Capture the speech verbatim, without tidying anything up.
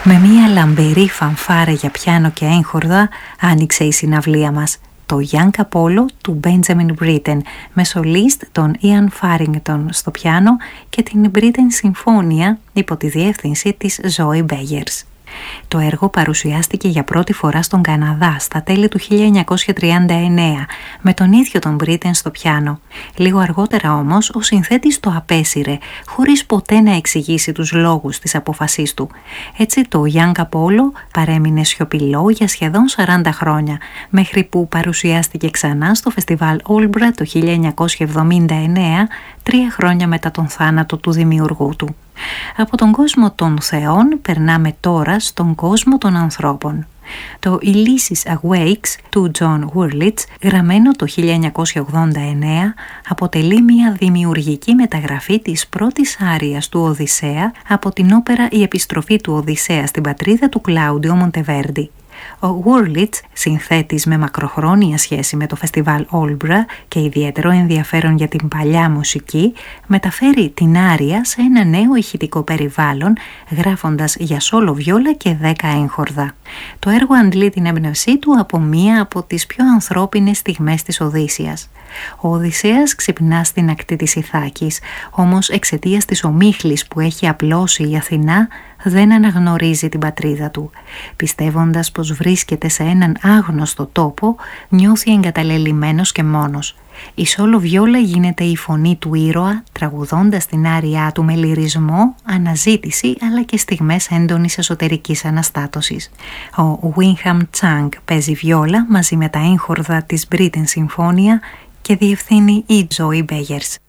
Με μία λαμπερή φανφάρα για πιάνο και έγχορδα άνοιξε η συναυλία μας. Το Young Apollo του Benjamin Britten με σολίστ τον Ian Farrington στο πιάνο και την Britten Συμφώνια υπό τη διεύθυνση της Zoe Begers. Το έργο παρουσιάστηκε για πρώτη φορά στον Καναδά στα τέλη του χίλια εννιακόσια τριάντα εννέα με τον ίδιο τον Britten στο πιάνο. Λίγο αργότερα όμως ο συνθέτης το απέσυρε χωρίς ποτέ να εξηγήσει τους λόγους της απόφασής του. Έτσι το Young Apollo παρέμεινε σιωπηλό για σχεδόν σαράντα χρόνια μέχρι που παρουσιάστηκε ξανά στο φεστιβάλ Όλμπρα το χίλια εννιακόσια εβδομήντα εννέα, τρία χρόνια μετά τον θάνατο του δημιουργού του. Από τον κόσμο των θεών περνάμε τώρα στον κόσμο των ανθρώπων. Το Ulysses Awakes του John Wurlitz, γραμμένο το χίλια εννιακόσια ογδόντα εννέα, αποτελεί μια δημιουργική μεταγραφή της πρώτης άριας του Οδυσσέα από την όπερα «Η επιστροφή του Οδυσσέα στην πατρίδα» του Κλάουντιο Μοντεβέρντι. Ο Wurlitz, συνθέτης με μακροχρόνια σχέση με το φεστιβάλ Όλμπρα και ιδιαίτερο ενδιαφέρον για την παλιά μουσική, μεταφέρει την άρια σε ένα νέο ηχητικό περιβάλλον, γράφοντας για σόλο βιόλα και δέκα έγχορδα. Το έργο αντλεί την έμπνευσή του από μία από τις πιο ανθρώπινες στιγμές της Οδύσσειας. Ο Οδυσσέας ξυπνά στην ακτή της Ιθάκης, όμως εξαιτίας της ομίχλης που έχει απλώσει η Αθηνά δεν αναγνωρίζει την πατρίδα του. Πιστεύοντας πως βρίσκεται σε έναν άγνωστο τόπο, νιώθει εγκαταλελειμμένος και μόνος. Η σόλο βιόλα γίνεται η φωνή του ήρωα, τραγουδώντας την άριά του με λυρισμό, αναζήτηση αλλά και στιγμές έντονης εσωτερικής αναστάτωσης. Ο Winham Chang παίζει βιόλα μαζί με τα έγχορδα της Britten Συμφώνια και διευθύνει η Zoe Begers.